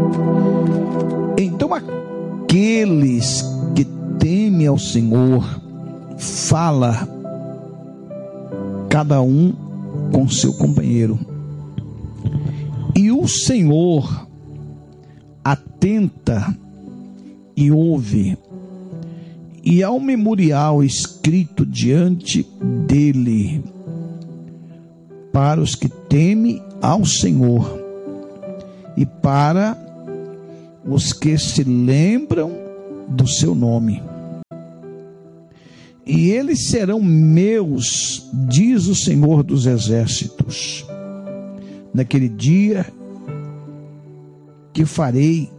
Então aqueles que temem ao Senhor, fala cada um com seu companheiro, e o Senhor atenta e ouve, e há um memorial escrito diante dele para os que temem ao Senhor e para os que se lembram do seu nome. E eles serão meus, diz o Senhor dos Exércitos, naquele dia que farei,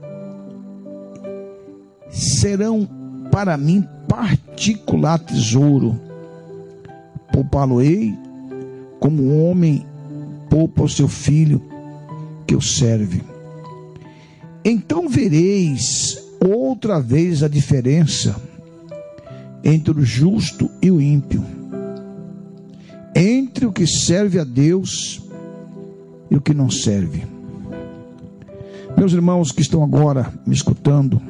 serão para mim particular tesouro, poupá-lo-ei como um homem poupa o seu filho que o serve. Então vereis outra vez a diferença entre o justo e o ímpio, entre o que serve a Deus e o que não serve. Meus irmãos que estão agora me escutando,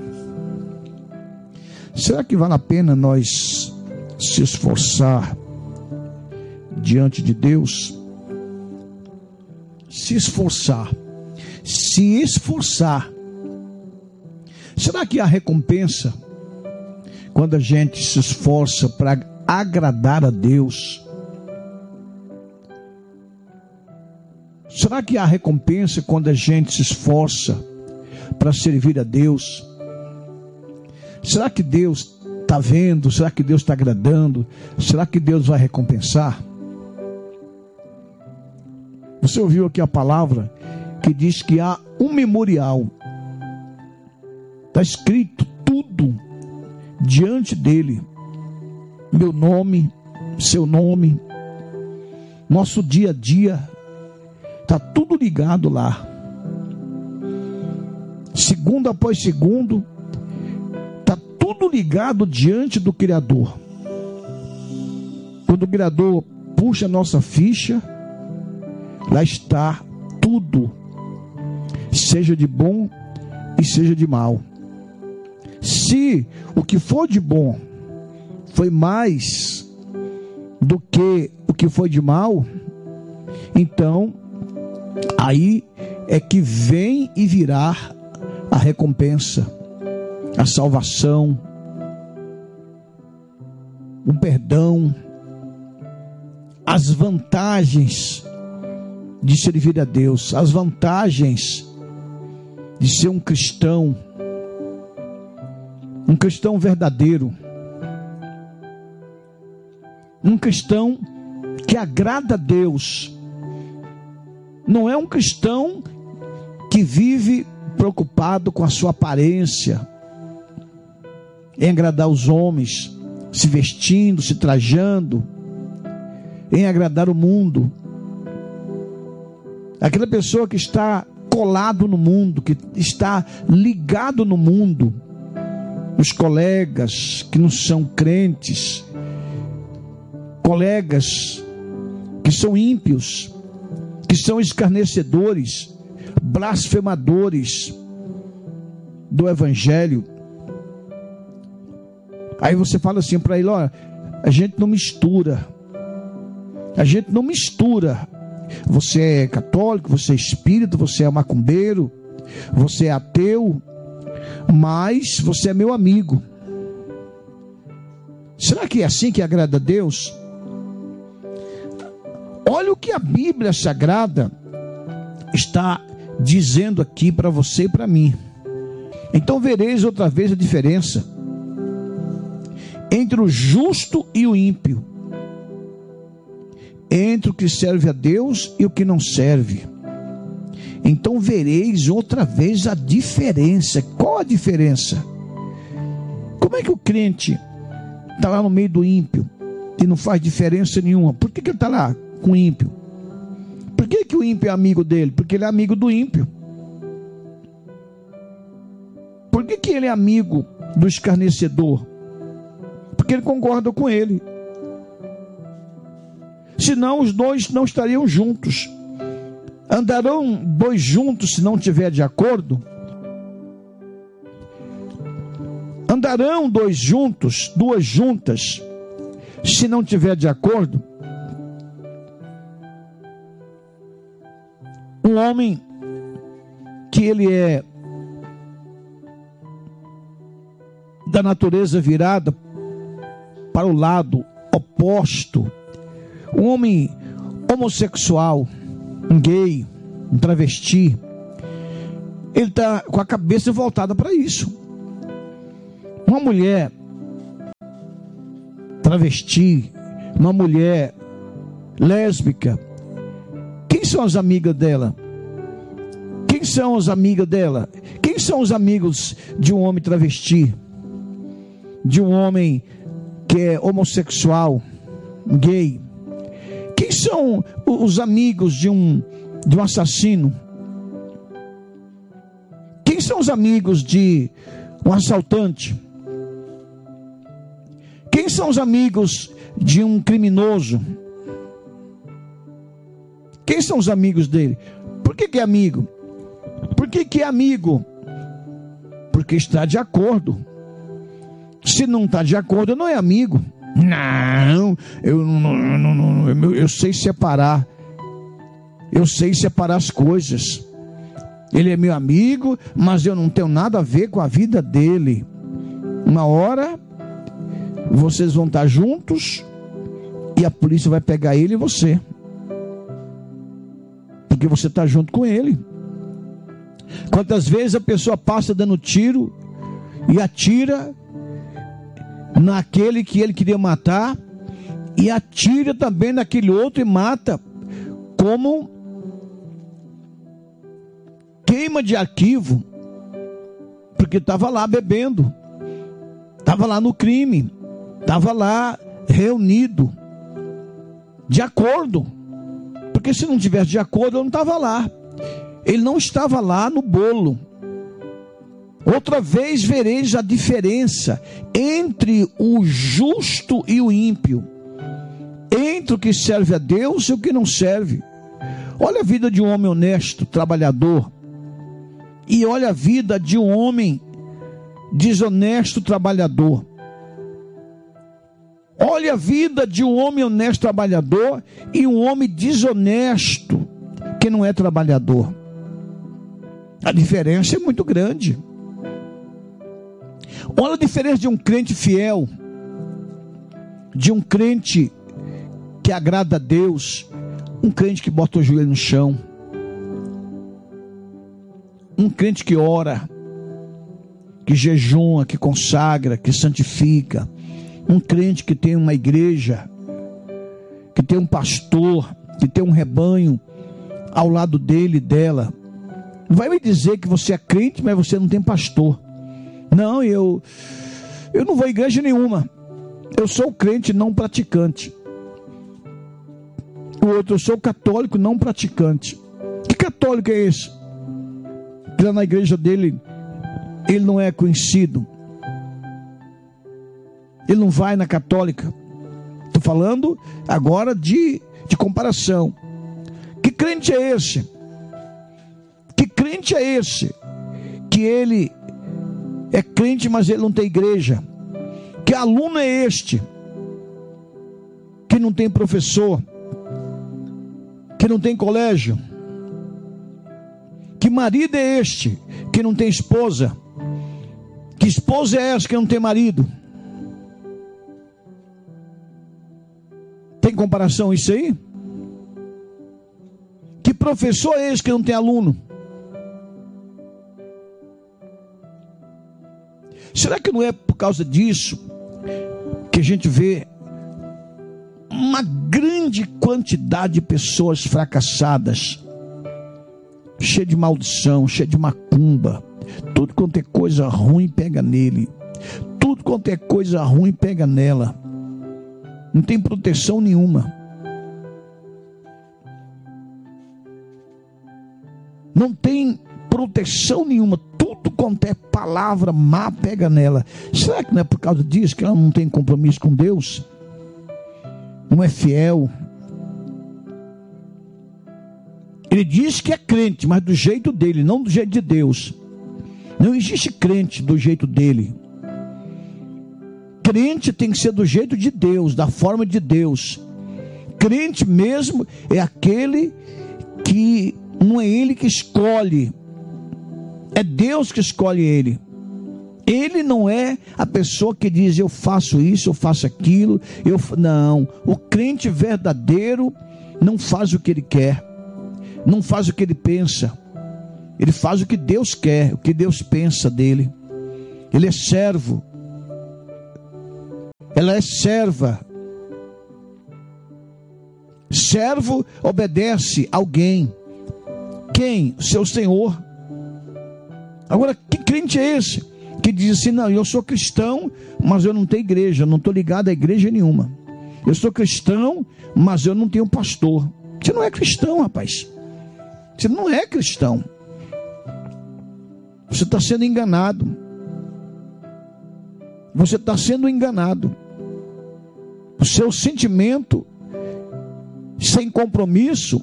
será que vale a pena nós se esforçar diante de Deus? Se esforçar. Será que há recompensa quando a gente se esforça para agradar a Deus? Será que há recompensa quando a gente se esforça para servir a Deus? Será que Deus está vendo? Será que Deus está agradando? Será que Deus vai recompensar? Você ouviu aqui a palavra que diz que há um memorial. Está escrito tudo diante dele. Meu nome, seu nome, nosso dia a dia, está tudo ligado lá. Segundo após segundo, está tudo ligado diante do Criador. Quando o Criador puxa a nossa ficha, lá está tudo, seja de bom e seja de mal. Se o que for de bom foi mais do que o que foi de mal, então aí é que vem e virá a recompensa, a salvação, o perdão, as vantagens de servir a Deus, as vantagens de ser um cristão verdadeiro, um cristão que agrada a Deus. Não é um cristão que vive preocupado com a sua aparência, em agradar os homens, se vestindo, se trajando, em agradar o mundo. Aquela pessoa que está colado no mundo, que está ligado no mundo, os colegas que não são crentes, colegas que são ímpios, que são escarnecedores, blasfemadores do Evangelho. Aí você fala assim para ele: olha, a gente não mistura. Você é católico, você é espírita, você é macumbeiro, você é ateu, mas você é meu amigo. Será que é assim que agrada a Deus? Olha o que a Bíblia Sagrada está dizendo aqui para você e para mim. Então vereis outra vez a diferença entre o justo e o ímpio, entre o que serve a Deus e o que não serve. Então vereis outra vez a diferença. Qual a diferença? Como é que o crente está lá no meio do ímpio e não faz diferença nenhuma? Por que ele está lá com o ímpio? Por que o ímpio é amigo dele? Porque ele é amigo do ímpio. Por que ele é amigo do escarnecedor? Porque ele concorda com ele. Senão os dois não estariam juntos. Andarão dois juntos se não estiver de acordo? estarão dois juntos, duas juntas, se não tiver de acordo? Um homem que ele é da natureza virada para o lado oposto, um homem homossexual, um gay, um travesti, ele está com a cabeça voltada para isso. Uma mulher travesti, uma mulher lésbica, quem são as amigas dela? Quem são as amigas dela? Quem são os amigos de um homem travesti? De um homem que é homossexual, gay? Quem são os amigos de um assassino? Quem são os amigos de um assaltante? Quem são os amigos de um criminoso? Quem são os amigos dele? Por que é amigo? Por que é amigo? Porque está de acordo. Se não está de acordo, não é amigo. Não, eu sei separar. Eu sei separar as coisas. Ele é meu amigo, mas eu não tenho nada a ver com a vida dele. Uma hora vocês vão estar juntos e a polícia vai pegar ele e você, porque você está junto com ele. Quantas vezes a pessoa passa dando tiro e atira naquele que ele queria matar, e atira também naquele outro e mata, como queima de arquivo, porque estava lá bebendo, estava lá no crime, estava lá reunido, de acordo, porque se não tivesse de acordo, ele não estava lá, ele não estava lá no bolo. Outra vez vereis a diferença entre o justo e o ímpio, entre o que serve a Deus e o que não serve. Olha a vida de um homem honesto, trabalhador, e olha a vida de um homem desonesto, trabalhador. Olha a vida de um homem honesto, trabalhador, e um homem desonesto, que não é trabalhador. A diferença é muito grande. Olha a diferença de um crente fiel, de um crente que agrada a Deus, um crente que bota o joelho no chão, um crente que ora, que jejuma, que consagra, que santifica, um crente que tem uma igreja, que tem um pastor, que tem um rebanho ao lado dele e dela. Não vai me dizer que você é crente, mas você não tem pastor. Não, eu não vou a igreja nenhuma. Eu sou crente não praticante. O outro, eu sou católico não praticante. Que católico é esse? Que lá na igreja dele, ele não é conhecido. Ele não vai na católica. Estou falando agora de comparação. Que crente é esse? Que crente é esse? Que ele é crente, mas ele não tem igreja. Que aluno é este? Que não tem professor, que não tem colégio. Que marido é este? Que não tem esposa. Que esposa é essa que não tem marido? Tem comparação isso aí? Que professor é esse que não tem aluno? Será que não é por causa disso que a gente vê uma grande quantidade de pessoas fracassadas, cheia de maldição, cheia de macumba? Tudo quanto é coisa ruim pega nele, tudo quanto é coisa ruim pega nela, não tem proteção nenhuma, não tem proteção nenhuma, tudo quanto é palavra má pega nela. Será que não é por causa disso que ela não tem compromisso com Deus? Não é fiel? Ele diz que é crente, mas do jeito dele, não do jeito de Deus. Não existe crente do jeito dele. crente tem que ser do jeito de Deus, da forma de Deus. Crente mesmo é aquele que não é ele que escolhe, é Deus que escolhe ele. Ele não é a pessoa que diz eu faço isso, eu faço aquilo. Não, o crente verdadeiro não faz o que ele quer, não faz o que ele pensa. Ele faz o que Deus quer, o que Deus pensa dele. Ele é servo, ela é serva. Servo obedece a alguém. Quem? Seu Senhor. Agora, que crente é esse que diz assim: não, eu sou cristão, mas eu não tenho igreja, não estou ligado a igreja nenhuma. Eu sou cristão, mas eu não tenho pastor. Você não é cristão, rapaz. Você não é cristão. Você está sendo enganado. Você está sendo enganado. O seu sentimento sem compromisso,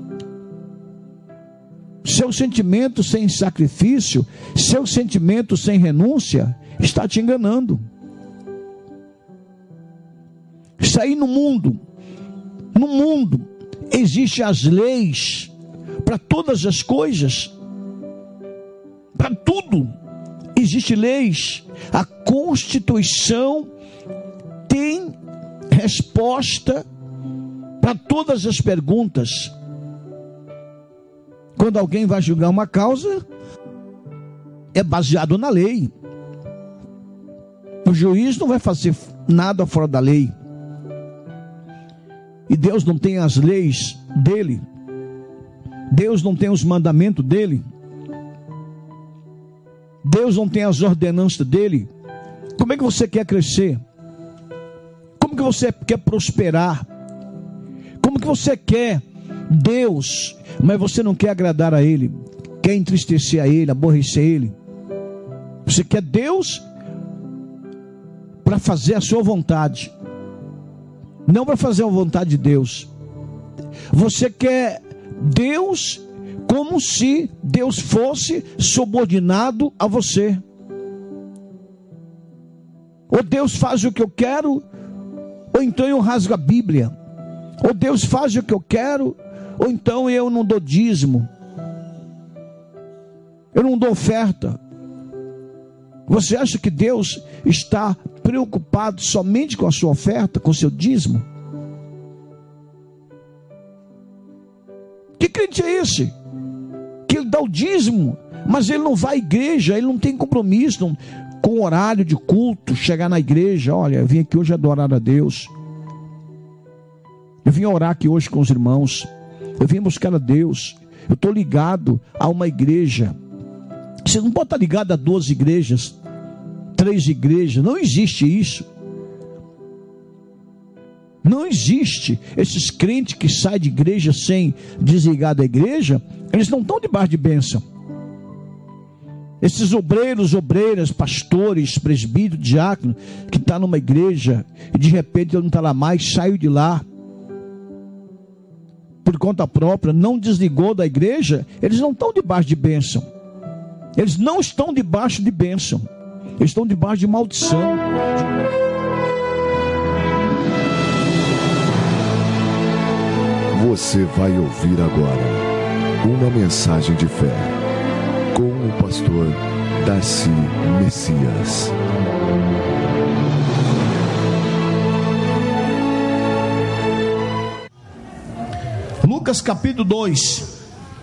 seu sentimento sem sacrifício, seu sentimento sem renúncia, está te enganando. Isso aí no mundo existem as leis para todas as coisas, para tudo existem leis. A Constituição tem resposta para todas as perguntas. Quando alguém vai julgar uma causa, é baseado na lei. O juiz não vai fazer nada fora da lei. E Deus não tem as leis dele. Deus não tem os mandamentos dele. Deus não tem as ordenanças dele. Como é que você quer crescer? Como que você quer prosperar? Como que você quer Deus, mas você não quer agradar a Ele, quer entristecer a Ele, aborrecer Ele? Você quer Deus para fazer a sua vontade, não para fazer a vontade de Deus. Você quer Deus como se Deus fosse subordinado a você. Ou Deus faz o que eu quero, ou então eu rasgo a Bíblia. Ou Deus faz o que eu quero, ou então eu não dou dízimo, eu não dou oferta. Você acha que Deus está preocupado somente com a sua oferta, com o seu dízimo? Que crente é esse? Que ele dá o dízimo, mas ele não vai à igreja, ele não tem compromisso com o horário de culto, chegar na igreja. Olha, eu vim aqui hoje adorar a Deus. Eu vim orar aqui hoje com os irmãos. Eu vim buscar a Deus. Eu estou ligado a uma igreja. Você não pode estar ligado a 12 igrejas, 3 igrejas. Não existe isso. Não existe. Esses crentes que saem de igreja sem desligar da igreja, eles não estão debaixo de bênção. Esses obreiros, obreiras, pastores, presbíteros, diáconos, que estão numa igreja e de repente ele não está lá mais, saiu de lá por conta própria, não desligou da igreja, eles não estão debaixo de bênção. Eles não estão debaixo de bênção. Eles estão debaixo de maldição. Você vai ouvir agora uma mensagem de fé com o pastor Darcy Messias. Lucas capítulo 2.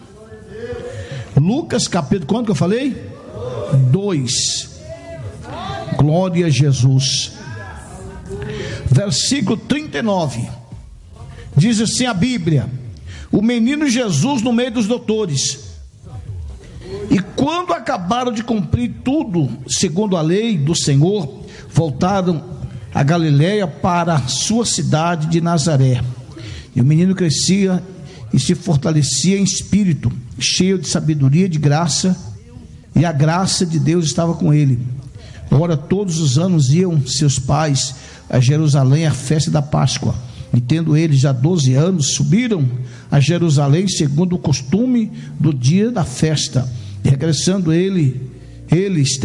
Lucas capítulo, quanto que eu falei? 2. Glória a Jesus. Versículo 39. Diz assim a Bíblia: o menino Jesus no meio dos doutores. E quando acabaram de cumprir tudo segundo a lei do Senhor, voltaram a Galiléia para a sua cidade de Nazaré. E o menino crescia e se fortalecia em espírito, cheio de sabedoria e de graça, e a graça de Deus estava com ele. Ora, todos os anos iam seus pais a Jerusalém à festa da Páscoa, e tendo eles já 12 anos, subiram a Jerusalém segundo o costume do dia da festa. E regressando eles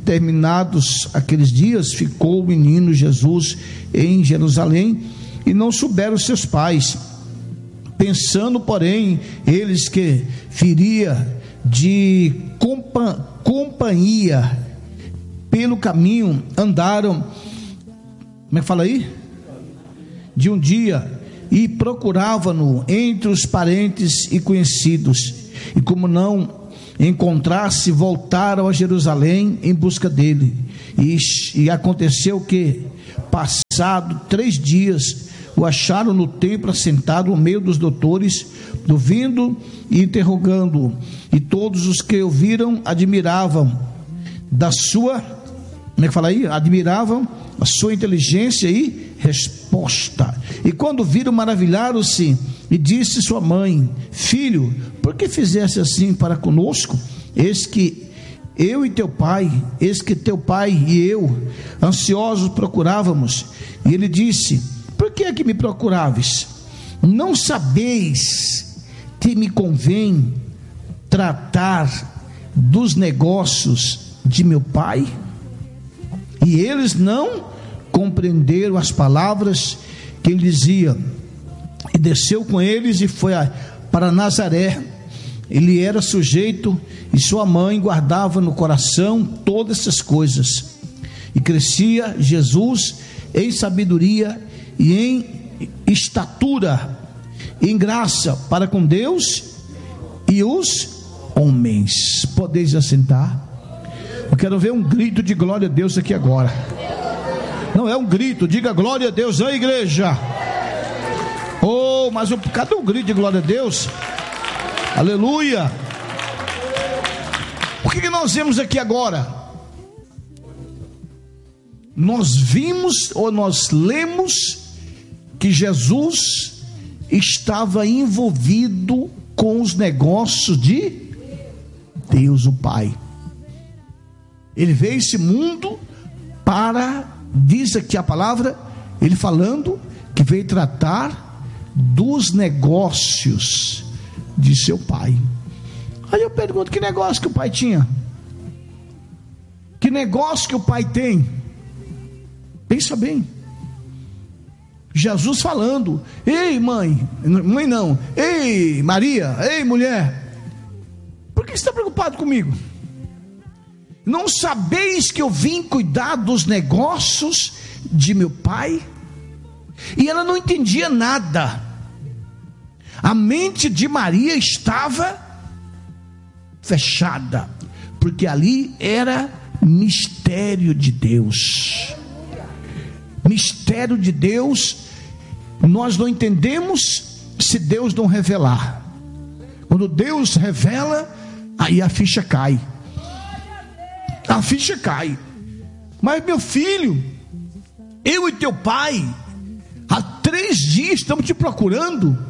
terminados aqueles dias, ficou o menino Jesus em Jerusalém, e não souberam seus pais. Pensando, porém, eles que viria de companhia pelo caminho, andaram, como é que fala aí? De um dia, e procuravam-no entre os parentes e conhecidos, e como não encontrasse, voltaram a Jerusalém em busca dele. E aconteceu que, passado 3 dias, o acharam no templo assentado no meio dos doutores, ouvindo e interrogando-o. E todos os que o viram admiravam da sua, como é que fala aí? Admiravam a sua inteligência e resposta. E quando viram, maravilharam-se, e disse sua mãe: Filho, por que fizeste assim para conosco? Eis que teu pai e eu, ansiosos, procurávamos. E ele disse: Por que é que me procuráveis? Não sabeis que me convém tratar dos negócios de meu pai? E eles não compreenderam as palavras que ele dizia. E desceu com eles e foi para Nazaré. Ele era sujeito, e sua mãe guardava no coração todas essas coisas. E crescia Jesus em sabedoria e em estatura, em graça para com Deus e os homens. Podeis assentar. Eu quero ver um grito de glória a Deus aqui agora. Não é um grito, diga glória a Deus aí, igreja. Oh, mas cadê o grito de glória a Deus? Aleluia. O que nós vemos aqui agora? Nós vimos, ou nós lemos, que Jesus estava envolvido com os negócios de Deus o Pai. Ele veio a esse mundo para, diz aqui a palavra, ele falando que veio tratar dos negócios de seu pai. Aí eu pergunto: que negócio que o pai tinha? Que negócio que o pai tem? Pensa bem. Jesus falando: Ei mãe não, ei Maria, ei mulher, por que você está preocupado comigo? Não sabeis que eu vim cuidar dos negócios de meu pai? E ela não entendia nada. A mente de Maria estava fechada, porque ali era mistério de Deus. Mistério de Deus, nós não entendemos se Deus não revelar. Quando Deus revela, aí a ficha cai. A ficha cai. Mas meu filho, eu e teu pai há 3 dias estamos te procurando.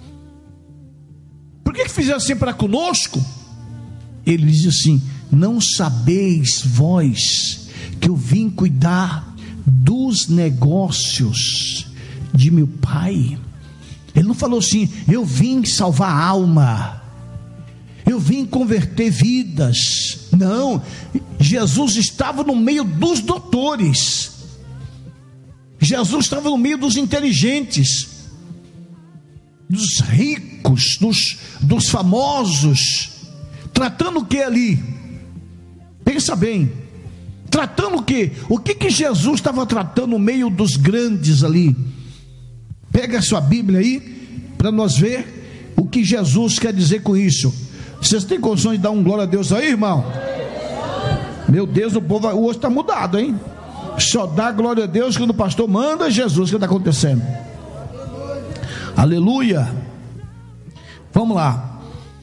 Por que fizeram assim para conosco? Ele diz assim: não sabeis vós que eu vim cuidar dos negócios de meu pai? Ele não falou assim: eu vim salvar a alma, eu vim converter vidas. Não, Jesus estava no meio dos doutores, Jesus estava no meio dos inteligentes, dos ricos, dos famosos. Tratando o que ali? Pensa bem. Tratando o que? O que Jesus estava tratando no meio dos grandes ali? Pega a sua Bíblia aí, para nós ver o que Jesus quer dizer com isso. Vocês têm condições de dar um glória a Deus aí, irmão? Meu Deus, o povo hoje está mudado, hein? Só dá glória a Deus quando o pastor manda Jesus. O que está acontecendo? Aleluia. Vamos lá.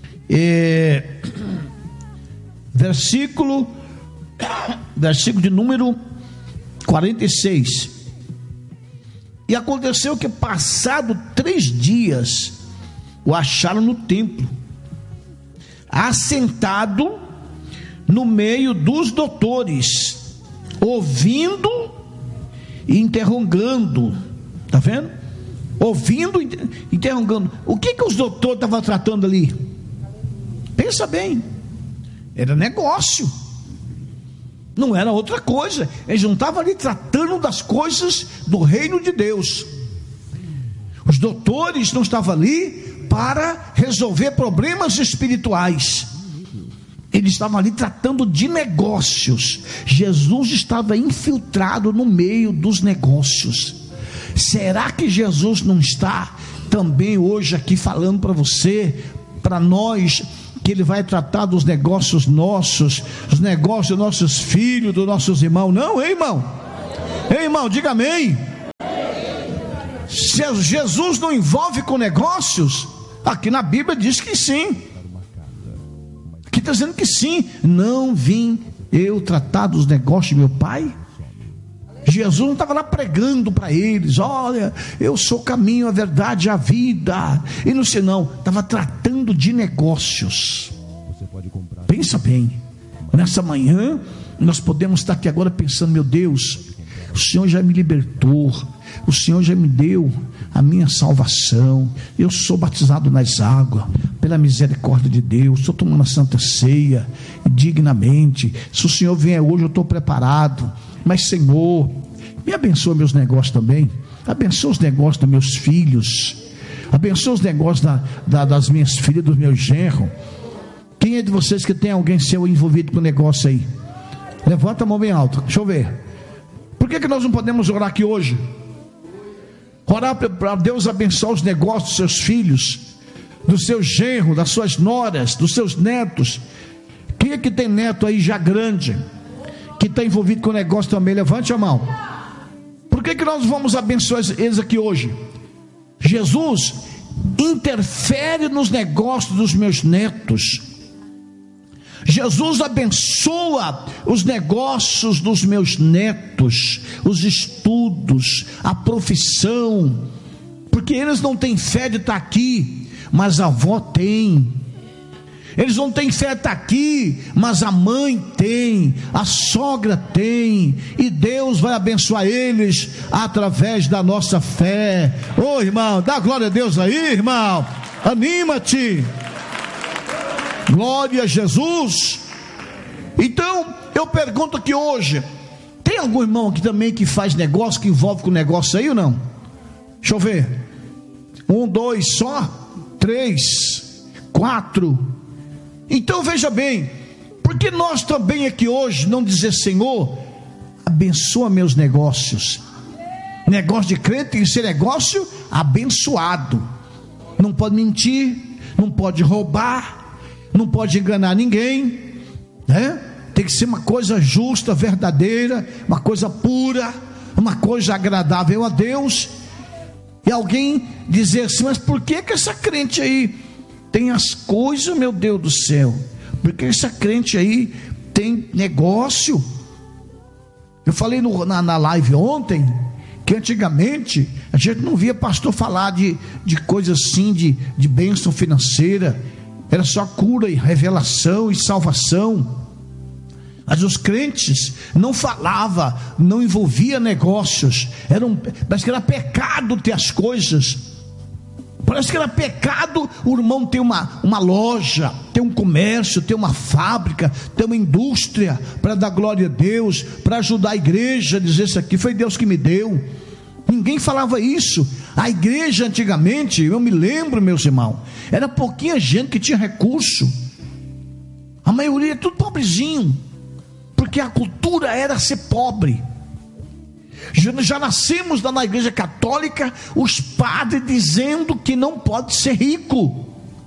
Versículo de número 46. E aconteceu que, passado 3 dias, o acharam no templo, assentado no meio dos doutores, ouvindo e interrogando. Está vendo? Ouvindo e interrogando. O que os doutores estavam tratando ali? Pensa bem. Era negócio. Não era outra coisa. Eles não estavam ali tratando das coisas do reino de Deus. Os doutores não estavam ali para resolver problemas espirituais. Eles estavam ali tratando de negócios. Jesus estava infiltrado no meio dos negócios. Será que Jesus não está também hoje aqui falando para você, para nós, que Ele vai tratar dos negócios nossos, os negócios dos nossos filhos, dos nossos irmãos? Não, hein, irmão? Ei, irmão, diga amém. Se Jesus não envolve com negócios, aqui na Bíblia diz que sim. Aqui está dizendo que sim. Não vim eu tratar dos negócios de meu Pai? Jesus não estava lá pregando para eles: olha, eu sou o caminho, a verdade, a vida, e não sei não. Estava tratando de negócios. Pensa bem, nessa manhã nós podemos estar aqui agora pensando: meu Deus, o Senhor já me libertou, o Senhor já me deu a minha salvação, eu sou batizado nas águas, pela misericórdia de Deus, estou tomando a Santa Ceia dignamente. Se o Senhor vier hoje, eu estou preparado. Mas Senhor, me abençoa meus negócios também, abençoa os negócios dos meus filhos, abençoa os negócios das minhas filhas, dos meus genros. Quem é de vocês que tem alguém seu envolvido com o negócio aí? Levanta a mão bem alta, deixa eu ver. Por que nós não podemos orar aqui hoje? Orar para Deus abençoar os negócios dos seus filhos, dos seus genros, das suas noras, dos seus netos. Quem é que tem neto aí já grande, que está envolvido com o negócio também? Levante a mão. Por que nós vamos abençoar eles aqui hoje? Jesus interfere nos negócios dos meus netos. Jesus abençoa os negócios dos meus netos, os estudos, a profissão, porque eles não têm fé de estar aqui, mas a avó tem. Eles não têm fé de estar aqui, mas a mãe tem, a sogra tem, e Deus vai abençoar eles através da nossa fé. Ô irmão, dá glória a Deus aí, irmão, anima-te. Glória a Jesus. Então eu pergunto aqui hoje: tem algum irmão aqui também que faz negócio, que envolve com negócio aí ou não? Deixa eu ver. 1, 2, só 3, 4. Então veja bem, por que nós também aqui hoje não dizer: Senhor, abençoa meus negócios? Negócio de crente tem que ser negócio abençoado. Não pode mentir, não pode roubar, não pode enganar ninguém, né? Tem que ser uma coisa justa, verdadeira, uma coisa pura, uma coisa agradável a Deus. E alguém dizer assim: mas por que essa crente aí tem as coisas, meu Deus do céu? Porque essa crente aí tem negócio. Eu falei na live ontem que antigamente a gente não via pastor falar de coisas assim, de bênção financeira. Era só cura e revelação e salvação. Mas os crentes não falavam, não envolvia negócios. Parece que era pecado ter as coisas. Parece que era pecado o irmão ter uma loja, ter um comércio, ter uma fábrica, ter uma indústria, para dar glória a Deus, para ajudar a igreja, dizer: isso aqui foi Deus que me deu. Ninguém falava isso. A igreja antigamente, eu me lembro, meus irmãos, era pouquinha gente que tinha recurso. A maioria tudo pobrezinho, porque a cultura era ser pobre. Já nascemos na igreja católica, os padres dizendo que não pode ser rico,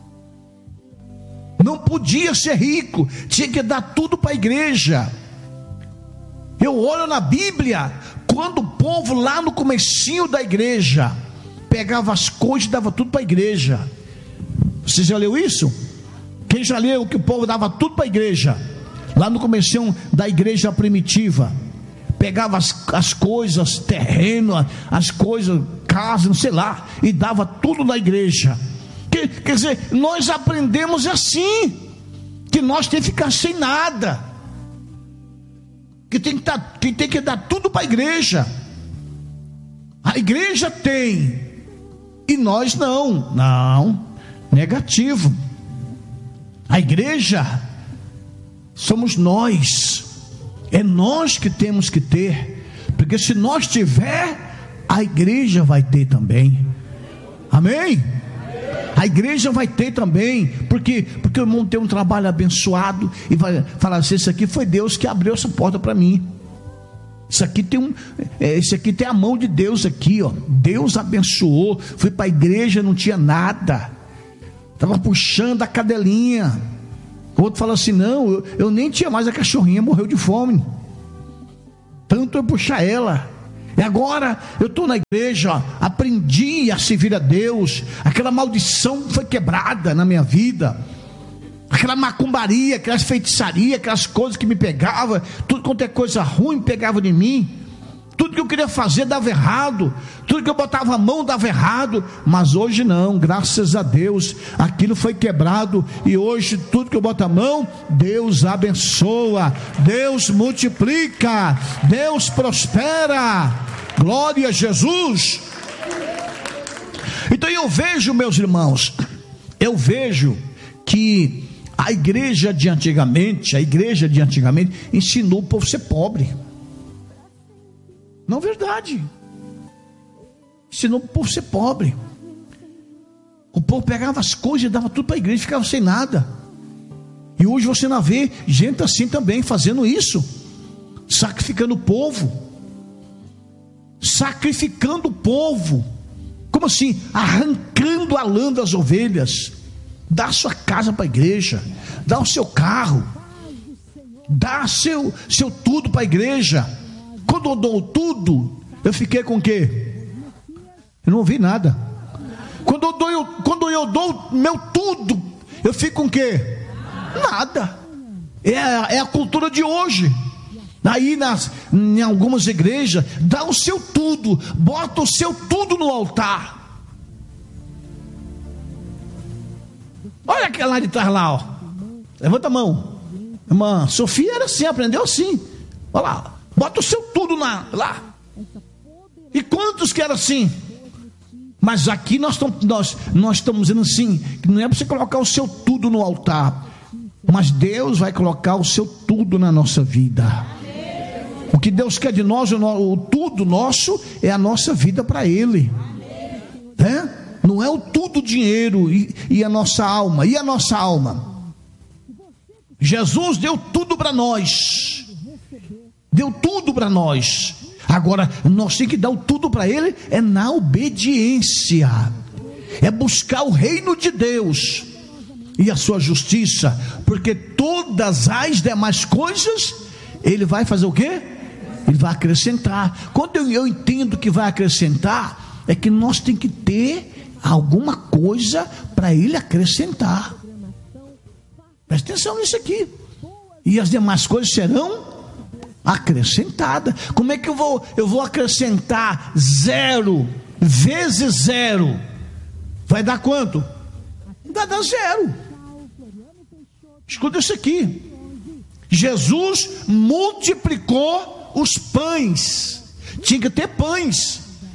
não podia ser rico, tinha que dar tudo para a igreja. Eu olho na Bíblia, quando o povo lá no comecinho da igreja pegava as coisas e dava tudo para a igreja. Você já leu isso? Quem já leu que o povo dava tudo para a igreja? Lá no comecinho da igreja primitiva, pegava as coisas, terreno, as coisas, casa, não sei lá, e dava tudo na igreja. Quer dizer, nós aprendemos assim, que nós temos que ficar sem nada, que tem que dar tudo para a igreja. A igreja tem e nós não, negativo. A igreja somos nós. É nós que temos que ter, porque se nós tiver, a igreja vai ter também. Amém? A igreja vai ter também, porque o irmão tem um trabalho abençoado e vai falar assim: isso aqui foi Deus que abriu essa porta para mim. Isso aqui tem a mão de Deus aqui, ó. Deus abençoou. Fui para a igreja, não tinha nada, estava puxando a cadelinha. O outro fala assim: não, eu nem tinha mais, a cachorrinha morreu de fome, tanto eu puxar ela. E agora eu estou na igreja, ó, aprendi a servir a Deus. Aquela maldição foi quebrada na minha vida, aquela macumbaria, aquelas feitiçarias, aquelas coisas que me pegavam, tudo quanto é coisa ruim pegava de mim. Tudo que eu queria fazer dava errado, tudo que eu botava a mão dava errado. Mas hoje não, graças a Deus, aquilo foi quebrado. E hoje tudo que eu boto a mão, Deus abençoa, Deus multiplica, Deus prospera. Glória a Jesus. Então eu vejo, meus irmãos, eu vejo que a igreja de antigamente ensinou o povo a ser pobre. Não é verdade? Ensinou o povo a ser pobre. O povo pegava as coisas e dava tudo para a igreja, ficava sem nada. E hoje você não vê gente assim também fazendo isso, sacrificando o povo. Sacrificando o povo. Como assim? Arrancando a lã das ovelhas. Dá a sua casa para a igreja, dá o seu carro, dá seu tudo para a igreja. Quando eu dou tudo, eu fiquei com o quê? Eu não ouvi nada. Quando eu dou meu tudo, eu fico com o quê? Nada. É a cultura de hoje. Aí em algumas igrejas, dá o seu tudo, bota o seu tudo no altar. Olha aquela lá de trás lá, ó. Levanta a mão. Irmã Sofia era assim, aprendeu assim. Olha lá, bota o seu tudo lá. E quantos que era assim? Mas aqui nós estamos dizendo assim, que não é para você colocar o seu tudo no altar, mas Deus vai colocar o seu tudo na nossa vida. O que Deus quer de nós, o tudo nosso, é a nossa vida para Ele. Não é o tudo dinheiro e a nossa alma. E a nossa alma? Jesus deu tudo para nós. Deu tudo para nós. Agora, nós temos que dar o tudo para Ele, é na obediência. É buscar o reino de Deus e a sua justiça. Porque todas as demais coisas, Ele vai fazer o quê? Ele vai acrescentar. Quando eu entendo que vai acrescentar, é que nós temos que ter alguma coisa para Ele acrescentar. Presta atenção nisso aqui. E as demais coisas serão acrescentadas. Como é que eu vou acrescentar 0 vezes 0? Vai dar quanto? Vai dar 0. Escuta isso aqui. Jesus multiplicou os pães. Tinha que ter pães.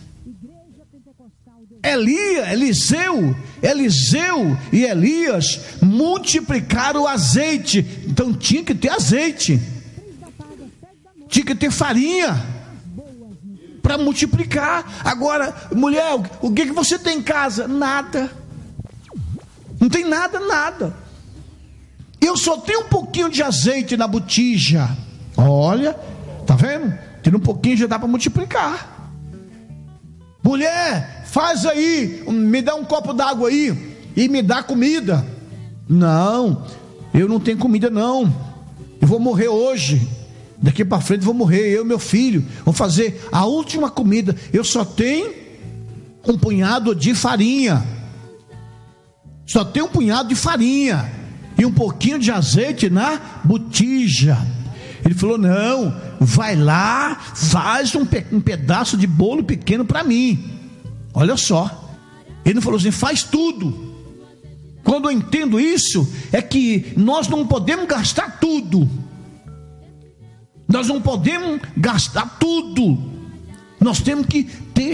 Eliseu e Elias multiplicaram o azeite. Então tinha que ter azeite, tinha que ter farinha para multiplicar. Agora, mulher, o que você tem em casa? Nada. Não tem nada. Eu só tenho um pouquinho de azeite na botija. Olha, tá vendo? Tendo um pouquinho já dá para multiplicar. Mulher, faz aí, me dá um copo d'água aí e me dá comida. Não, eu não tenho comida não. Eu vou morrer hoje. Daqui para frente vou morrer, eu e meu filho. Vamos fazer a última comida. Eu só tenho um punhado de farinha. Só tenho um punhado de farinha e um pouquinho de azeite na botija. Ele falou: não, vai lá, faz um pedaço de bolo pequeno para mim. Olha só, ele não falou assim, faz tudo. Quando eu entendo isso, é que nós não podemos gastar tudo. Nós não podemos gastar tudo. Nós temos que ter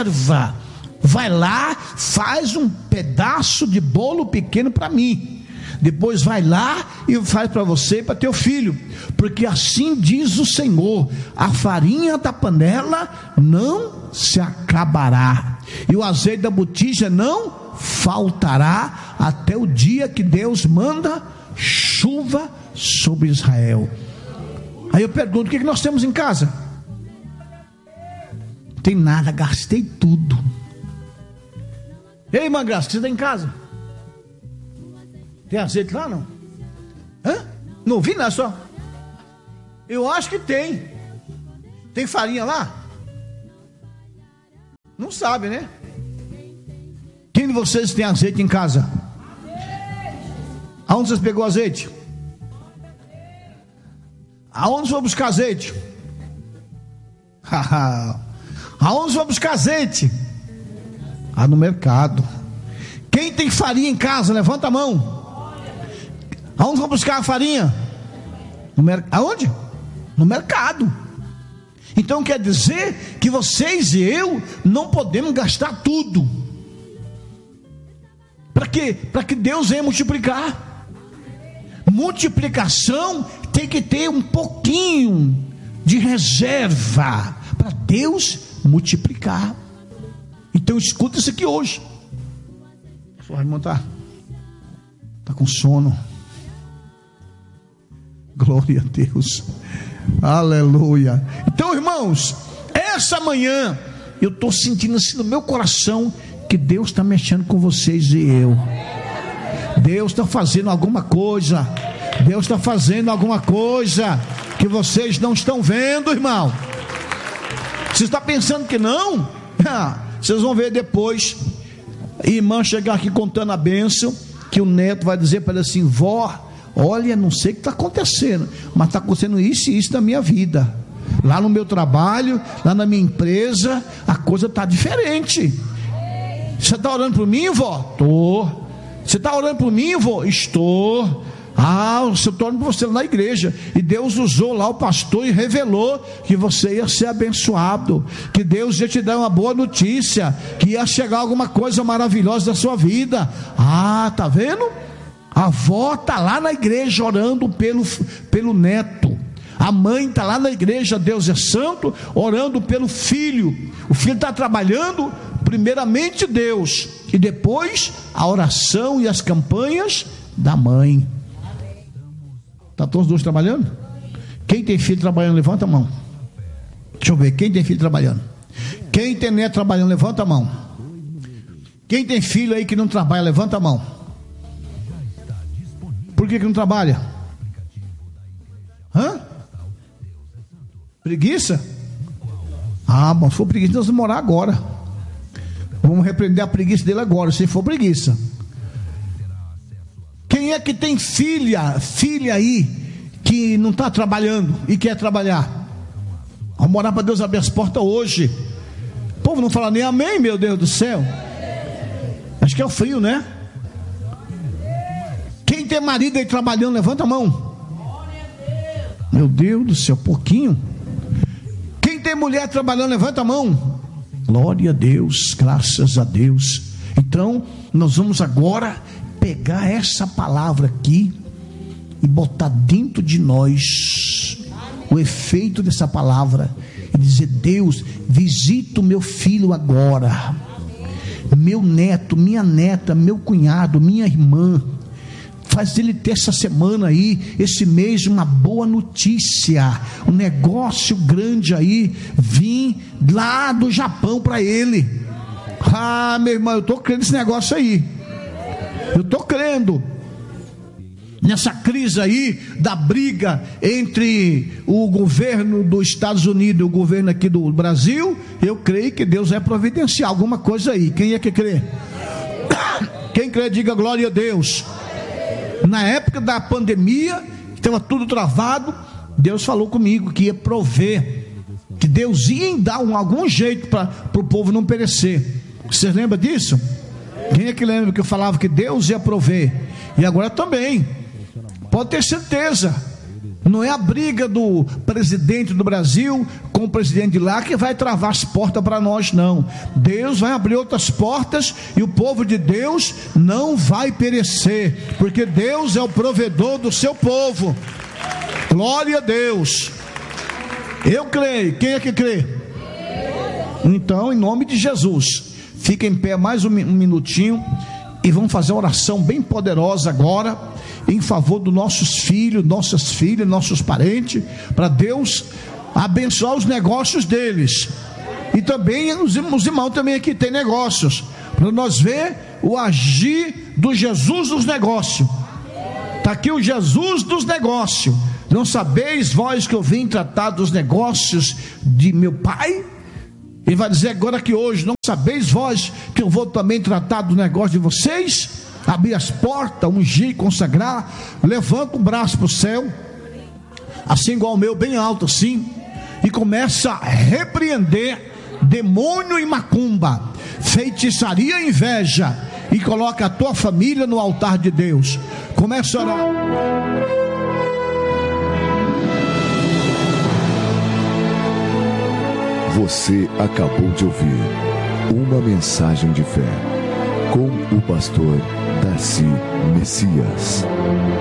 reserva. Vai lá, faz um pedaço de bolo pequeno para mim. depois vai lá e faz para você e para teu filho, porque assim diz o Senhor: a farinha da panela não se acabará, e o azeite da botija não faltará, até o dia que Deus manda chuva sobre Israel. Aí eu pergunto: o que nós temos em casa? Não tem nada, gastei tudo. Ei, irmã Graça, o que você tem em casa? Tem azeite lá, não? Hã? Não vi nada só. Eu acho que tem. Tem farinha lá? Não sabe, né? Quem de vocês tem azeite em casa? Aonde vocês pegou azeite? Aonde foi buscar azeite? Aonde foi buscar azeite? No mercado. Quem tem farinha em casa, levanta a mão. Aonde vão buscar a farinha? Aonde? No mercado. Então quer dizer que vocês e eu não podemos gastar tudo. Para quê? Para que Deus venha multiplicar. Multiplicação tem que ter um pouquinho de reserva para Deus multiplicar. Então escuta isso aqui hoje. Sua irmã tá com sono. Glória a Deus. Aleluia. Então, irmãos, essa manhã eu estou sentindo assim no meu coração que Deus está mexendo com vocês e eu. Deus está fazendo alguma coisa. Deus está fazendo alguma coisa que vocês não estão vendo, irmão. Você está pensando que não? Vocês vão ver depois. Irmã chegar aqui contando a bênção, que o neto vai dizer para ele assim: vó, olha, não sei o que está acontecendo, mas está acontecendo isso e isso na minha vida. Lá no meu trabalho, lá na minha empresa, a coisa está diferente. Você está orando por mim, vó? Estou. Você está orando por mim, vó? Estou. Eu estou orando por você lá na igreja, e Deus usou lá o pastor e revelou que você ia ser abençoado, que Deus ia te dar uma boa notícia, que ia chegar alguma coisa maravilhosa da sua vida. Tá vendo? A avó está lá na igreja orando pelo neto. A mãe está lá na igreja, Deus é santo, orando pelo filho. O filho está trabalhando, primeiramente Deus, e depois a oração e as campanhas da mãe. Está todos os dois trabalhando? Quem tem filho trabalhando, levanta a mão. Deixa eu ver, quem tem filho trabalhando? Quem tem neto trabalhando, levanta a mão. Quem tem filho aí que não trabalha, levanta a mão. Por que não trabalha? Preguiça? Bom, se for preguiça, nós vamos morar agora. Vamos repreender a preguiça dele agora, se for preguiça. Quem é que tem filha aí que não está trabalhando e quer trabalhar? Vamos orar para Deus abrir as portas hoje. O povo não fala nem amém, meu Deus do céu. Acho que é o frio, né? Quem tem marido aí trabalhando, levanta a mão. Meu Deus do céu, pouquinho. Quem tem mulher trabalhando, levanta a mão. Glória a Deus, graças a Deus. Então, nós vamos agora pegar essa palavra aqui e botar dentro de nós o efeito dessa palavra e dizer: Deus, visita o meu filho agora, meu neto, minha neta, meu cunhado, minha irmã. Faz ele ter essa semana aí, esse mês, uma boa notícia, um negócio grande aí, vir lá do Japão para ele. Meu irmão, eu estou crendo nesse negócio aí. Eu estou crendo nessa crise aí da briga entre o governo dos Estados Unidos e o governo aqui do Brasil. Eu creio que Deus vai providenciar alguma coisa aí. Quem é que crê? Quem crê, diga glória a Deus. Na época da pandemia, estava tudo travado, Deus falou comigo que ia prover, que Deus ia dar algum jeito para o povo não perecer. Vocês lembram disso? Quem é que lembra que eu falava que Deus ia prover? E agora também, pode ter certeza, Não é a briga do presidente do Brasil com o presidente de lá que vai travar as portas para nós, não. Deus vai abrir outras portas e o povo de Deus não vai perecer, porque Deus é o provedor do seu povo. Glória a Deus. Eu creio. Quem é que crê? Então, em nome de Jesus, fica em pé mais um minutinho e vamos fazer uma oração bem poderosa agora em favor dos nossos filhos, nossas filhas, nossos parentes, para Deus abençoar os negócios deles. E também os irmãos também aqui tem negócios, para nós ver o agir do Jesus dos negócios. Está aqui o Jesus dos negócios. Não sabeis vós que eu vim tratar dos negócios de meu Pai? Ele vai dizer agora que hoje, não sabeis vós que eu vou também tratar do negócio de vocês? Abrir as portas, ungir e consagrar. Levanta o braço para o céu, assim igual o meu, bem alto assim, e começa a repreender demônio e macumba, feitiçaria e inveja, e coloca a tua família no altar de Deus. Começa a orar. Você acabou de ouvir uma mensagem de fé com o pastor Darcy Messias.